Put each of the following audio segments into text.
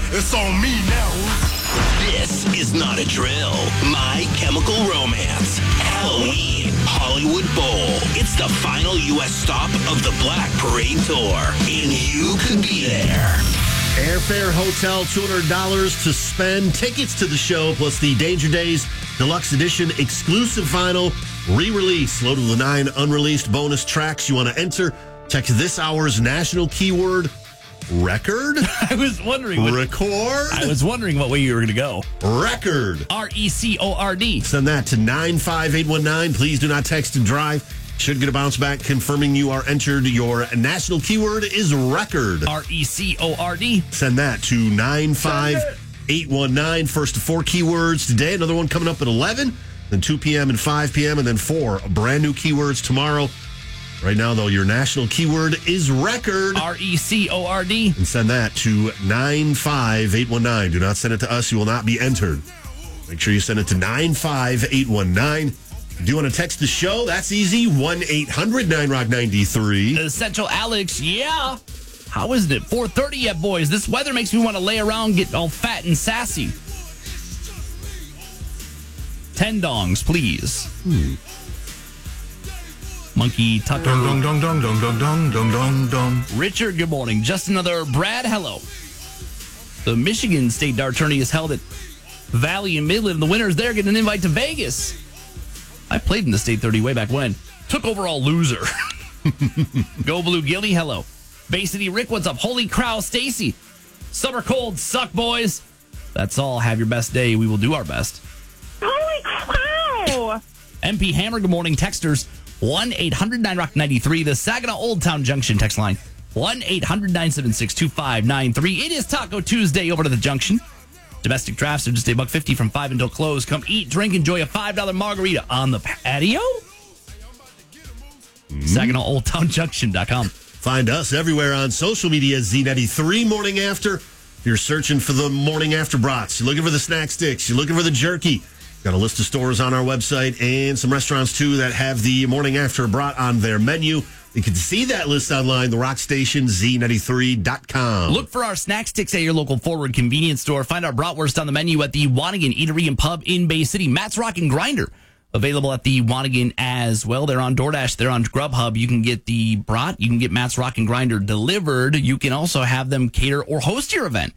It's on me now. This is not a drill. My Chemical Romance. Halloween Hollywood Bowl. It's the final U.S. stop of the Black Parade Tour, and you could be there. Airfare, hotel, $200 to spend. Tickets to the show, plus the Danger Days Deluxe Edition exclusive vinyl re-release. Loaded with 9 unreleased bonus tracks you want to enter. Check this hour's national keyword, record. I was wondering. Record. I was wondering what way you were going to go. Record. RECORD. Send that to 95819. Please do not text and drive. Should get a bounce back confirming you are entered. Your national keyword is record. RECORD. Send that to 95819. First to 4 keywords today. Another one coming up at 11, then 2 p.m. and 5 p.m., and then 4 brand new keywords tomorrow. Right now, though, your national keyword is record. RECORD. And send that to 95819. Do not send it to us. You will not be entered. Make sure you send it to 95819. Do you want to text the show? That's easy. 1-800-9ROCK-93. Central Alex, yeah. How isn't it 4:30 yet, boys? This weather makes me want to lay around, get all fat and sassy. 10 dongs, please. Monkey Tucker. Dong, dong, dong, dong, dong, dong, dong, dong, dong. Richard, good morning. Just another Brad, hello. The Michigan State Dart Tourney is held at Valley and Midland. The winners there get an invite to Vegas. I played in the State 30 way back when. Took overall loser. Go Blue Gilly, hello. Bay City Rick, what's up? Holy Crow, Stacy. Summer cold, suck, boys. That's all. Have your best day. We will do our best. Holy cow! MP Hammer, good morning. Texters, 1-800-9ROCK-93. The Saginaw Old Town Junction text line, 1-800-976-2593. It is Taco Tuesday over to the Junction. Domestic drafts are just $1.50 from 5 until close. Come eat, drink, enjoy a $5 margarita on the patio. SaginawOldTownJunction.com. Find us everywhere on social media, Z93 Morning After. If you're searching for the Morning After brats, you're looking for the snack sticks, you're looking for the jerky. Got a list of stores on our website and some restaurants, too, that have the Morning After brat on their menu. You can see that list online, the Rock Station, Z93.com. Look for our snack sticks at your local Forward convenience store. Find our bratwurst on the menu at the Wanigan Eatery and Pub in Bay City. Matt's Rock and Grinder, available at the Wanigan as well. They're on DoorDash. They're on Grubhub. You can get the brat. You can get Matt's Rock and Grinder delivered. You can also have them cater or host your event.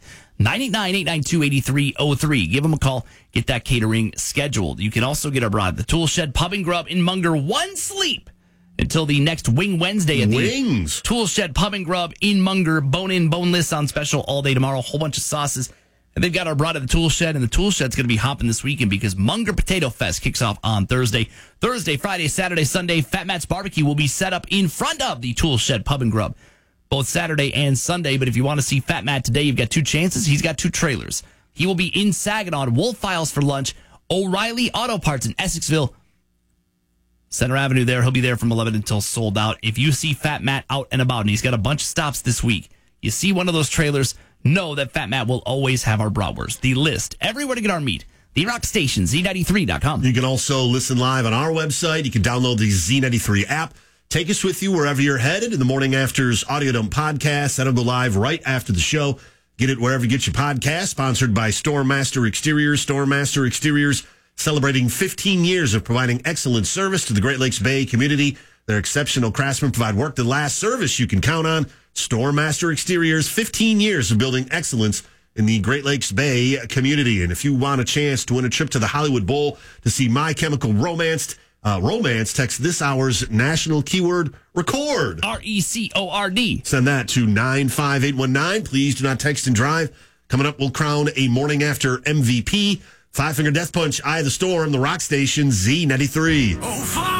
989-892-8303. Give them a call. Get that catering scheduled. You can also get our brat at the Tool Shed Pub and Grub in Munger. One sleep until the next Wing Wednesday at the Tool Shed Pub and Grub in Munger. Bone-in, boneless on special all day tomorrow. A whole bunch of sauces. And they've got our brat at the Tool Shed, and the Tool Shed's going to be hopping this weekend because Munger Potato Fest kicks off on Thursday. Thursday, Friday, Saturday, Sunday, Fat Matt's Barbecue will be set up in front of the Tool Shed Pub and Grub, both Saturday and Sunday. But if you want to see Fat Matt today, you've got 2 chances. He's got 2 trailers. He will be in Saginaw at Wolf Files for lunch. O'Reilly Auto Parts in Essexville, Center Avenue there. He'll be there from 11 until sold out. If you see Fat Matt out and about, and he's got a bunch of stops this week, you see one of those trailers, know that Fat Matt will always have our bratwurst. The list, everywhere to get our meat. The Rock Station, Z93.com. You can also listen live on our website. You can download the Z93 app. Take us with you wherever you're headed. In the Morning After's Audio Dump podcast, that'll go live right after the show. Get it wherever you get your podcast. Sponsored by Stormmaster Exteriors. Stormmaster Exteriors, celebrating 15 years of providing excellent service to the Great Lakes Bay community. Their exceptional craftsmen provide work that lasts, service you can count on. Stormmaster Exteriors, 15 years of building excellence in the Great Lakes Bay community. And if you want a chance to win a trip to the Hollywood Bowl to see My Chemical Romance, text this hour's national keyword, record. RECORD. Send that to 95819. Please do not text and drive. Coming up, we'll crown a Morning After MVP. Five Finger Death Punch, Eye of the Storm, the Rock Station, Z93. Oh,